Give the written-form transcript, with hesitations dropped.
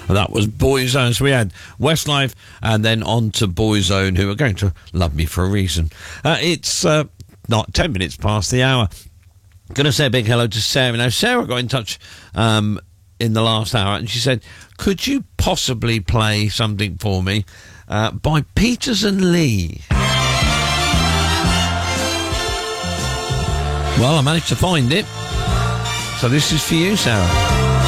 That was Boyzone. So we had Westlife and then on to Boyzone, who are going to love me for a reason. It's not 10 minutes past the hour. Going to say a big hello to Sarah. Now, Sarah got in touch in the last hour and she said, could you possibly play something for me by Peters and Lee? Well, I managed to find it. So this is for you, Sarah.